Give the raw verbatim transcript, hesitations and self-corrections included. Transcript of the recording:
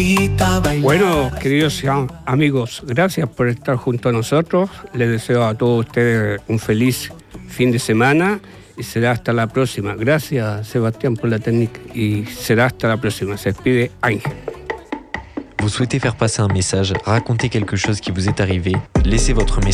Bueno, queridos amigos, gracias por estar junto a nosotros. Les deseo a todos ustedes un feliz fin de semana y será hasta la próxima. Gracias, Sebastián, por la técnica y será hasta la próxima. Se despide Ángel. Vous souhaitez faire passer un message, raconter quelque chose qui vous est arrivé, laissez votre message